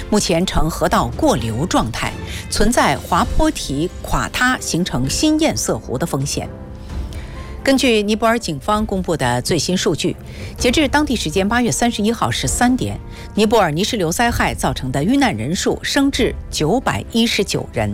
目前呈河道过流状态，存在滑坡体垮塌形成新堰塞湖的风险。根据尼泊尔警方公布的最新数据，截至当地时间8月31号13点，尼泊尔泥石流灾害造成的遇难人数升至919人。